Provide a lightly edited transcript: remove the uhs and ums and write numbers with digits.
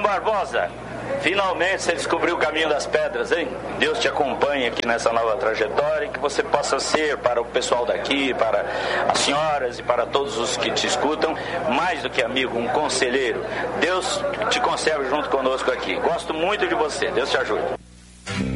Barbosa, finalmente você descobriu o caminho das pedras, hein? Deus te acompanhe aqui nessa nova trajetória e que você possa ser, para o pessoal daqui, para as senhoras e para todos os que te escutam, mais do que amigo, um conselheiro. Deus te conserve junto conosco aqui. Gosto muito de você. Deus te ajude.